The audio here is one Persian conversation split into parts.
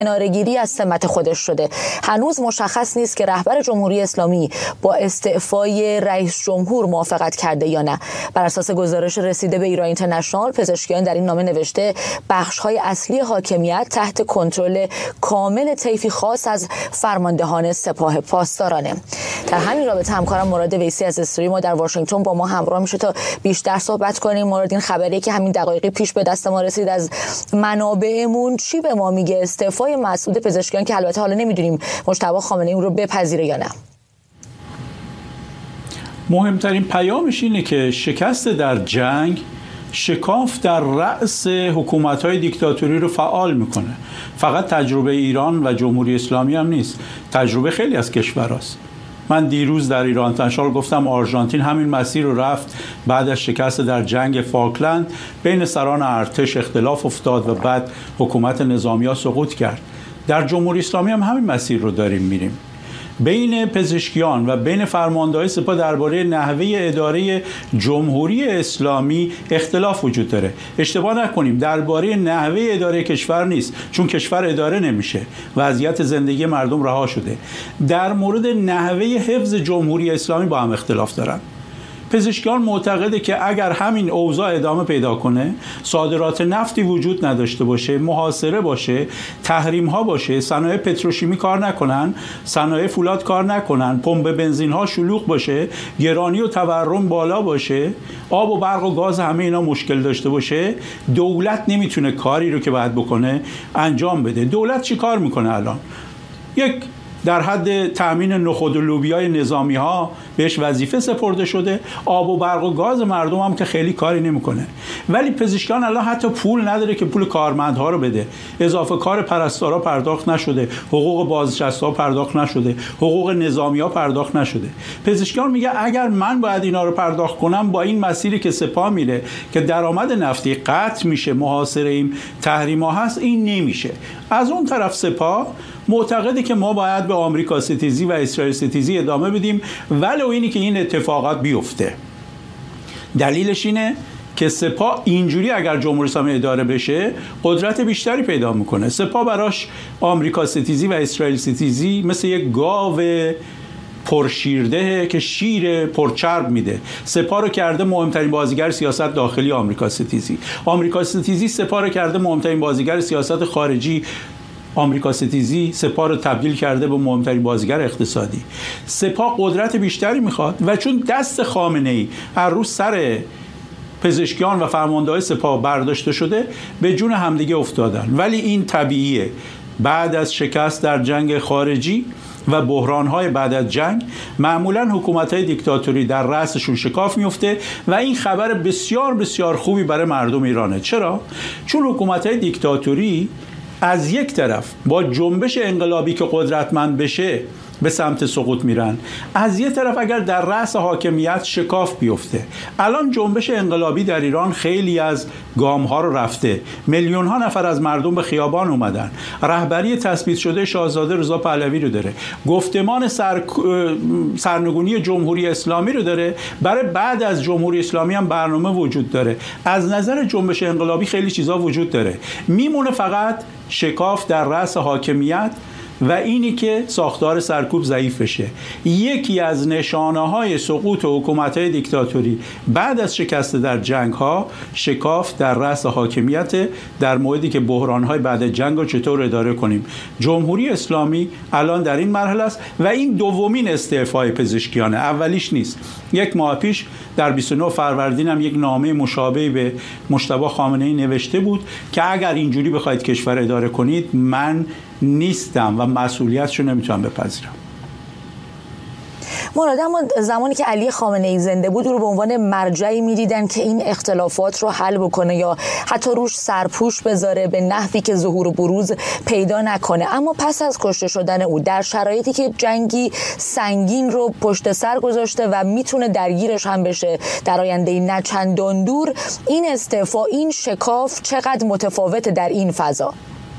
کناره‌گیری از سمت خودش شده. هنوز مشخص نیست که رهبر جمهوری اسلامی با استعفای رئیس جمهور موافقت کرده یا نه. بر اساس گزارش رسیده به ایران اینترنشنال، پزشکیان در این نامه نوشته بخش‌های اصلی حاکمیت تحت کنترل کامل طیفی خاص از فرماندهان سپاه پاسدارانه. در همین رابطه همکارم مراد ویسی از استوری ما در واشنگتن با ما همراه میشه تا بیشتر صحبت کنیم. مراد، این خبری که همین دقایقی پیش به دست ما رسید از منابعمون چی به ما میگه؟ استعفای مسعود پزشکیان که البته حالا نمیدونیم مجتبی خامنه‌ای اون رو بپذیره یا نه. مهمترین پیامش اینه که شکست در جنگ شکاف در رأس حکومت‌های دیکتاتوری رو فعال میکنه. فقط تجربه ایران و جمهوری اسلامی هم نیست، تجربه خیلی از کشورهاست. من دیروز در ایران اینترنشنال گفتم آرژانتین همین مسیر رو رفت. بعد از شکست در جنگ فاکلند بین سران ارتش اختلاف افتاد و بعد حکومت نظامی‌ها سقوط کرد. در جمهوری اسلامی هم همین مسیر رو داریم میریم. بین پزشکیان و بین فرماندهان سپاه درباره نحوه اداره جمهوری اسلامی اختلاف وجود داره. اشتباه نکنیم، درباره نحوه اداره کشور نیست، چون کشور اداره نمیشه، وضعیت زندگی مردم رها شده. در مورد نحوه حفظ جمهوری اسلامی با هم اختلاف دارن. پزشکیان معتقده که اگر همین اوضاع ادامه پیدا کنه، صادرات نفتی وجود نداشته باشه، محاصره باشه، تحریم ها باشه، صنایع پتروشیمی کار نکنن، صنایع فولاد کار نکنن، پمپ بنزین ها شلوغ باشه، گرانی و تورم بالا باشه، آب و برق و گاز همه اینا مشکل داشته باشه، دولت نمیتونه کاری رو که باید بکنه انجام بده. دولت چی کار میکنه الان؟ یک در حد تأمین نخود و لوبیای نظامی ها بهش وظیفه سپرده شده، آب و برق و گاز مردم هم که خیلی کاری نمیکنه. ولی پزشکان الان حتی پول نداره که پول کارمندها رو بده. اضافه کار پرستارا پرداخت نشده، حقوق بازنشسته پرداخت نشده، حقوق نظامی ها پرداخت نشده. پزشکان میگه اگر من باید اینا رو پرداخت کنم، با این مسیری که سپاه میره که درآمد نفتی قطع میشه، محاصره ایم، تحریم ها هست، این نمیشه. از اون طرف سپاه معتقده که ما باید به آمریکا ستیزی و اسرائیل ستیزی ادامه بدیم ولو اینی که این اتفاقات بیفته. دلیلش اینه که سپاه اینجوری اگر جمهوری اسلامی اداره بشه قدرت بیشتری پیدا میکنه. سپاه براش آمریکا ستیزی و اسرائیل ستیزی مثل یک گاو پرشیرده که شیر پرچرب میده. سپاه رو کرده مهمترین بازیگر سیاست داخلی آمریکا ستیزی. آمریکا ستیزی سپاه رو کرده مهمترین بازیگر سیاست خارجی. آمریکا ستیزی سپاه رو تبدیل کرده به مهمترین بازیگر اقتصادی. سپاه قدرت بیشتری میخواد و چون دست خامنه‌ای هر روز سر پزشکیان و فرماندهان سپاه برداشته شده، به جون همدیگه افتادن. ولی این طبیعیه. بعد از شکست در جنگ خارجی و بحران‌های بعد از جنگ معمولاً حکومت‌های دیکتاتوری در رأسشون شکاف میفته و این خبر بسیار بسیار خوبی برای مردم ایرانه. چرا؟ چون حکومت‌های دیکتاتوری از یک طرف با جنبش انقلابی که قدرتمند بشه به سمت سقوط میرن، از یک طرف اگر در رأس حاکمیت شکاف بیفته. الان جنبش انقلابی در ایران خیلی از گام‌ها رو رفته، میلیون‌ها نفر از مردم به خیابان اومدن، رهبری تثبیت شده شاهزاده رضا پهلوی رو داره، گفتمان سرنگونی جمهوری اسلامی رو داره، برای بعد از جمهوری اسلامی هم برنامه وجود داره. از نظر جنبش انقلابی خیلی چیزا وجود داره، میمونه فقط شکاف در رأس حاکمیت و اینی که ساختار سرکوب ضعیف بشه. یکی از نشانه‌های سقوط حکومت‌های دیکتاتوری بعد از شکست در جنگ‌ها شکاف در رأس حاکمیت، در موردی که بحران‌های بعد از جنگ رو چطور اداره کنیم. جمهوری اسلامی الان در این مرحله است و این دومین استعفای پزشکیانه، اولیش نیست. یک ماه پیش در 29 فروردین هم یک نامه مشابهی به مجتبی خامنه‌ای نوشته بود که اگر اینجوری بخواید کشور اداره کنید من نیستم و مسئولیتشو نمیتونم بپذیرم. مراد، اما زمانی که علی خامنه‌ای زنده بود او رو به عنوان مرجعی می‌دیدن که این اختلافات رو حل بکنه یا حتی روش سرپوش بذاره به نحوی که ظهور و بروز پیدا نکنه. اما پس از کشته شدن او در شرایطی که جنگی سنگین رو پشت سر گذاشته و میتونه درگیرش هم بشه در آینده نه چندان دور، این استعفا، این شکاف چقدر متفاوته در این فضا؟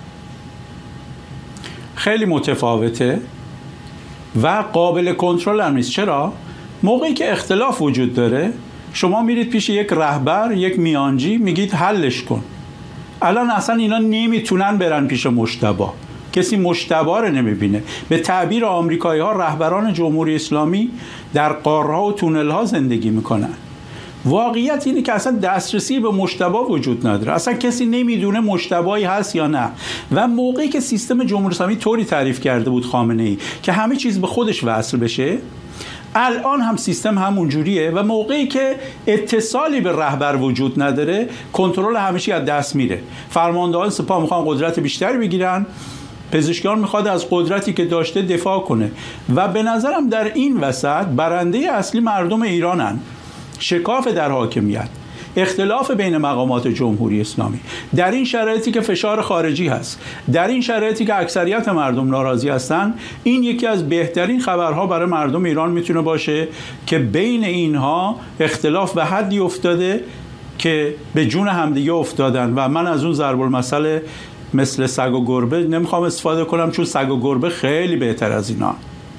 خیلی متفاوته و قابل کنترل هم نیست. چرا؟ موقعی که اختلاف وجود داره شما میرید پیش یک رهبر، یک میانجی، میگید حلش کن. الان اصلا اینا نمیتونن برن پیش مجتبی. کسی مشتبه رو نمیبینه. به تعبیر آمریکایی‌ها رهبران جمهوری اسلامی در غارها و تونل‌ها زندگی میکنن. واقعیت اینه که اصلا دسترسی به مشتبه وجود نداره، اصلا کسی نمیدونه مشتبهی هست یا نه. و موقعی که سیستم جمهوری اسلامی طوری تعریف کرده بود خامنه‌ای که همه چیز به خودش وصل بشه، الان هم سیستم همون جوریه و موقعی که اتصالی به رهبر وجود نداره، کنترل همه چی از دست میره. فرماندهان سپاه میخوان قدرت بیشتری بگیرن، پزشکیان میخواد از قدرتی که داشته دفاع کنه و به نظرم در این وسط برنده اصلی مردم ایرانن. شکاف در حاکمیت، اختلاف بین مقامات جمهوری اسلامی، در این شرایطی که فشار خارجی هست، در این شرایطی که اکثریت مردم ناراضی هستن، این یکی از بهترین خبرها برای مردم ایران میتونه باشه که بین اینها اختلاف به حدی افتاده که به جون همدیگه افتادن و من از اون ضرب المثل مثل سگ و گربه نمیخوام استفاده کنم، چون سگ و گربه خیلی بهتر از اینا.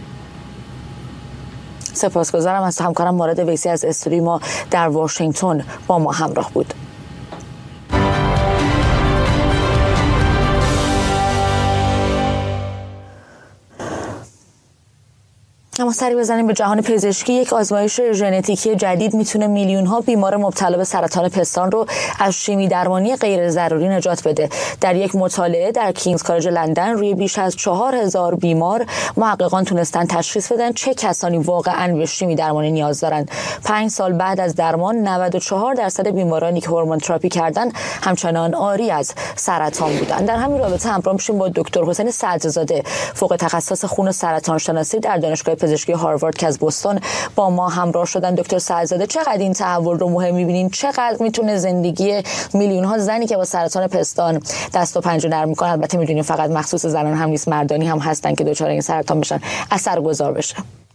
سپاسگزارم از همکارم مارد ویسی از استودیوی ما در واشنگتن با ما همراه بود. اما سری بزنیم به جهان پزشکی. یک آزمایش ژنتیکی جدید میتونه میلیون ها بیمار مبتلا به سرطان پستان رو از شیمی درمانی غیر ضروری نجات بده. در یک مطالعه در کینگز کالج لندن روی بیش از 4000 بیمار، محققان تونستن تشخیص بدن چه کسانی واقعاً به شیمی درمانی نیاز دارن. 5 سال بعد از درمان 94% بیمارانی که هورمون تراپی کردن همچنان عاری از سرطان بودن. در همین رابطه همراه میشیم با دکتر حسین صدرزاده، فوق تخصص خون و سرطان شناسی در دانشگاه پزشکی هاروارد که از بوستون با ما همراه شدن. دکتر صدرزاده، چقدر این تحول رو مهم می‌بینین؟ چقدر میتونه زندگی میلیون ها زنی که با سرطان پستان دست و پنجه نرم می‌کنن، البته می‌دونیم فقط مخصوص زنان هم نیست، مردانی هم هستن که دچار این سرطان بشن، اثرگذار بشه؟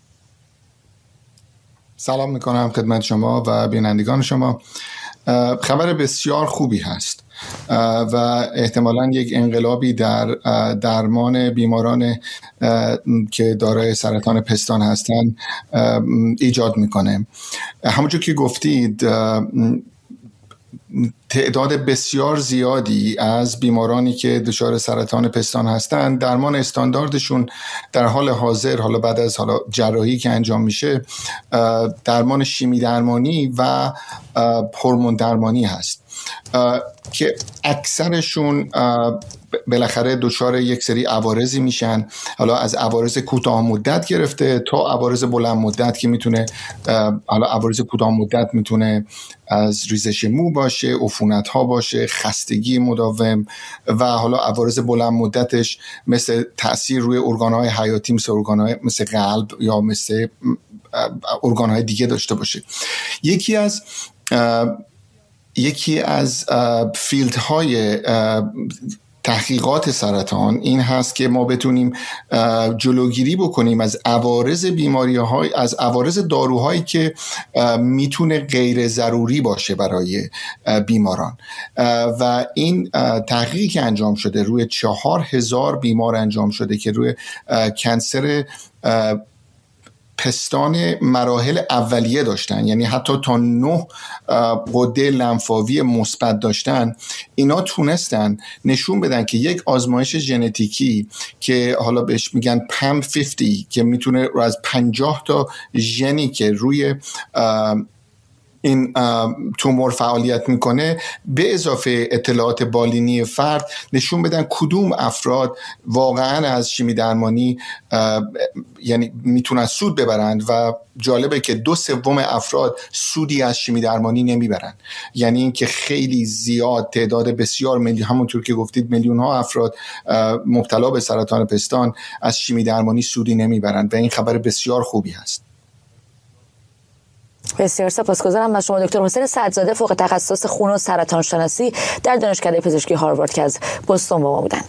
سلام میکنم خدمت شما و بینندگان شما. خبر بسیار خوبی هست و احتمالاً یک انقلابی در درمان بیماران که دارای سرطان پستان هستند ایجاد میکنه. همونجور که گفتید، تعداد بسیار زیادی از بیمارانی که دچار سرطان پستان هستند، درمان استانداردشون در حال حاضر، حالا بعد از جراحی که انجام میشه، درمان شیمی درمانی و هورمون درمانی هست که اکثرشون بالاخره دچار یک سری عوارضی میشن، حالا از عوارض کوتاه مدت گرفته تا عوارض بلند مدت که میتونه، حالا عوارض کوتاه مدت میتونه از ریزش مو باشه، عفونت ها باشه، خستگی مداوم، و حالا عوارض بلند مدتش مثل تأثیر روی ارگان‌های حیاتی مثل قلب یا مثل ارگان‌های دیگه داشته باشه. یکی از فیلدهای تحقیقات سرطان این هست که ما بتونیم جلوگیری بکنیم از عوارض بیماری‌های، از عوارض داروهایی که میتونه غیر ضروری باشه برای بیماران. و این تحقیقی که انجام شده روی 4000 بیمار انجام شده که روی کنسر پستان مراحل اولیه داشتن، یعنی حتی تا 9 غده لنفاوی مثبت داشتن. اینا تونستن نشون بدن که یک آزمایش ژنتیکی که حالا بهش میگن PAM50 که میتونه از 50 تا ژنی که روی این تومور فعالیت میکنه به اضافه اطلاعات بالینی فرد نشون بدن کدوم افراد واقعا از شیمی درمانی یعنی میتونن سود ببرند. و جالبه که 2/3 افراد سودی از شیمی درمانی نمیبرن، یعنی اینکه خیلی زیاد تعداد بسیار همونطور که گفتید میلیون ها افراد مبتلا به سرطان پستان از شیمی درمانی سودی نمیبرن و این خبر بسیار خوبی هست. بسیار سپاسگزارم از شما دکتر حسین صدرزاده، فوق تخصص خون و سرطان شناسی در دانشکده پزشکی هاروارد که از بوستون با ما بودند.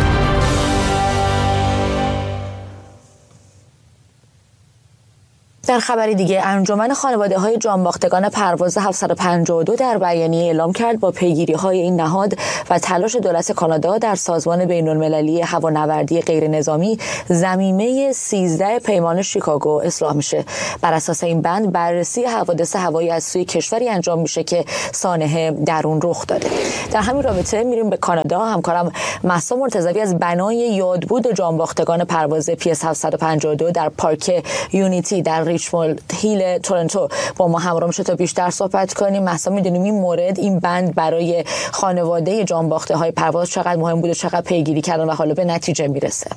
در در خبری دیگه، انجمن خانواده‌های جانباختگان پرواز 752 در بیانیه اعلام کرد با پیگیری‌های این نهاد و تلاش دولت کانادا در سازمان بین‌المللی هوانوردی غیرنظامی ضمیمه 13 پیمان شیکاگو اصلاح میشه. بر اساس این بند بررسی حوادث هوایی از سوی کشوری انجام میشه که سانحه در اون رخ داده. در همین رابطه میریم به کانادا. همکارم مهسا مرتضوی از بنای یادبود جانباختگان پرواز PS 752 در پارک یونیتی در ریچموند هیل تورنتو با ما همراه میشه تا بیشتر صحبت کنیم. مهسا، میدونیم این مورد، این بند برای خانواده جانباخته های پرواز چقدر مهم بوده، چقدر پیگیری کردن و حالا به نتیجه میرسه؟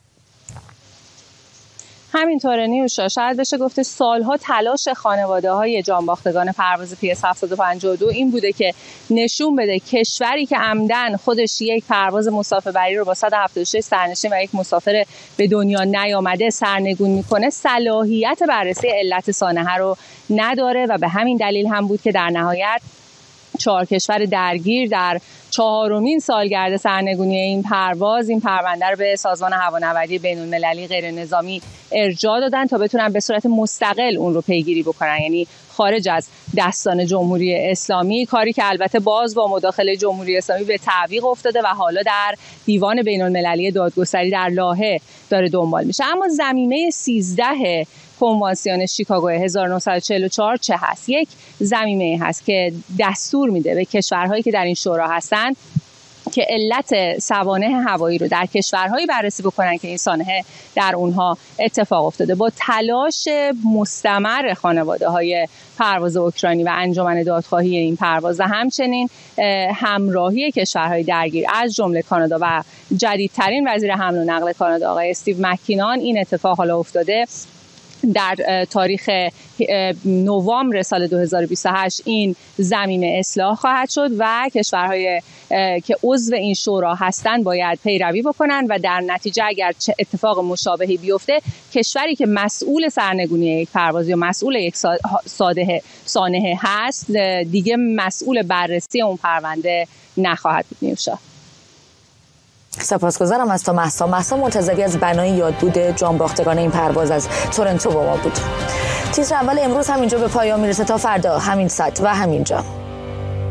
همینطوره نیوشا، شاید بشه گفته سالها تلاش خانواده‌های جانباختگان پرواز PS 752 این بوده که نشون بده کشوری که عمدن خودش یک پرواز مسافربری رو با 176 سرنشین و یک مسافر به دنیا نیامده سرنگون میکنه، صلاحیت بررسی علت سانحه رو نداره و به همین دلیل هم بود که در نهایت 4 کشور درگیر در 4مین سالگرد سرنگونی این پرونده رو به سازمان هوانوردی بین‌المللی غیرنظامی ارجاع دادن تا بتونن به صورت مستقل اون رو پیگیری بکنن، یعنی خارج از دستان جمهوری اسلامی، کاری که البته باز با مداخله جمهوری اسلامی به تعویق افتاده و حالا در دیوان بین‌المللی دادگستری در لاهه داره دنبال میشه. اما ضمیمه 13 کنوانسیون شیکاگو 1944 چه هست؟ یک ضمیمه هست که دستور میده به کشورهایی که در این شورا هستن که علت سوانح هوایی رو در کشورهایی بررسی بکنن که این سانحه در اونها اتفاق افتاده. با تلاش مستمر خانواده‌های پرواز اوکراینی و انجمن دادخواهی این پرواز و همچنین همراهی کشورهای درگیر از جمله کانادا و جدیدترین وزیر حمل و نقل کانادا آقای استیو مکینان، این اتفاق حالا افتاده. در تاریخ نوامبر سال 2028 این ضمیمه اصلاح خواهد شد و کشورهای که عضو این شورا هستند باید پیروی بکنن و در نتیجه اگر اتفاق مشابهی بیفته، کشوری که مسئول سرنگونی یک پرواز یا مسئول یک سانحه هست دیگه مسئول بررسی اون پرونده نخواهد بود. نیوشا، سپاسگزارم از تو مهسا مرتضوی از بنای یادبود جانباختگان این پرواز از تورنتو با ما بود. تیتر اول امروز همینجا به پایان میرسه. تا فردا همین ساعت و همینجا.